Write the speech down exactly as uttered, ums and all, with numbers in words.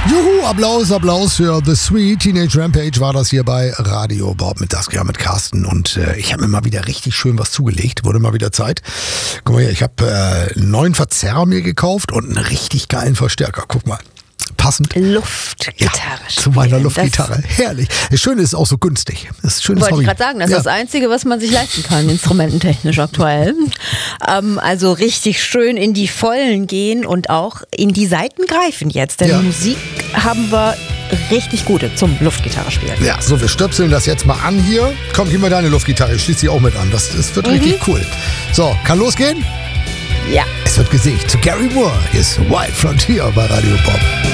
Juhu, Applaus, Applaus für The Sweet Teenage Rampage war das hier bei Radio Bob mit Saskia, mit Carsten. Und äh, ich habe mir mal wieder richtig schön was zugelegt. Wurde mal wieder Zeit. Guck mal hier, ich habe äh, einen neuen Verzerrer mir gekauft und einen richtig geilen Verstärker. Guck mal. Passend. Luftgitarre. Ja, zu meiner Luftgitarre. Das Herrlich. Das Schöne ist auch so günstig. Das ist ein schönes Wollte Hobby. ich gerade sagen, das ja. ist das Einzige, was man sich leisten kann, instrumententechnisch aktuell. Ähm, also richtig schön in die Vollen gehen und auch in die Saiten greifen jetzt. Denn Ja. Musik haben wir richtig gute zum Luftgitarre spielen. Ja, so, wir stöpseln das jetzt mal an hier. Komm, gib mir deine Luftgitarre. Ich schließe sie auch mit an. Das, das wird Mhm. richtig cool. So, kann losgehen? Ja. Es wird gesägt zu Gary Moore. Hier ist Wild Frontier bei Radio Bob.